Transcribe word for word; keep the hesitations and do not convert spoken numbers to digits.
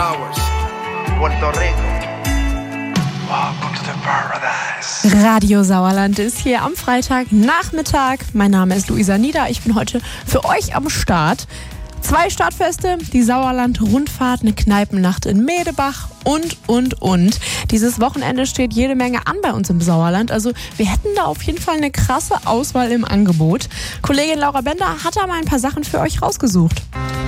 Towers, Puerto Rico. Welcome to the paradise. Radio Sauerland ist hier am Freitagnachmittag. Mein Name ist Luisa Nieder. Ich bin heute für euch am Start. Zwei Stadtfeste, die Sauerland-Rundfahrt, eine Kneipennacht in Medebach und, und, und. Dieses Wochenende steht jede Menge an bei uns im Sauerland. Also wir hätten da auf jeden Fall eine krasse Auswahl im Angebot. Kollegin Laura Bender hat da mal ein paar Sachen für euch rausgesucht.